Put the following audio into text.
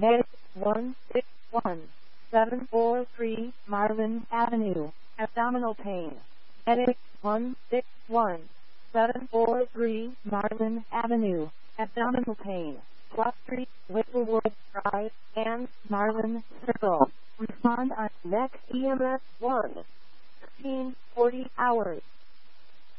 Medic 161743 Marvin Avenue, abdominal pain. Medic 161743 Marvin Avenue, abdominal pain. Cross Street, Whipplewood Drive, and Marvin Circle. Respond on next EMS 1. 1540 hours.